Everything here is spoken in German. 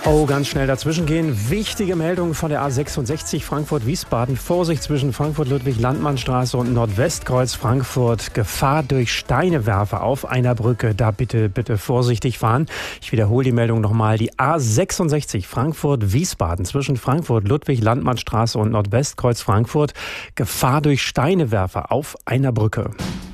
Oh, ganz schnell dazwischen gehen. Wichtige Meldung von der A66 Frankfurt-Wiesbaden. Vorsicht zwischen Frankfurt-Ludwig-Landmann-Straße und Nordwestkreuz Frankfurt. Gefahr durch Steinewerfer auf einer Brücke. Da bitte vorsichtig fahren. Ich wiederhole die Meldung nochmal. Die A66 Frankfurt-Wiesbaden zwischen Frankfurt-Ludwig-Landmann-Straße und Nordwestkreuz Frankfurt. Gefahr durch Steinewerfer auf einer Brücke.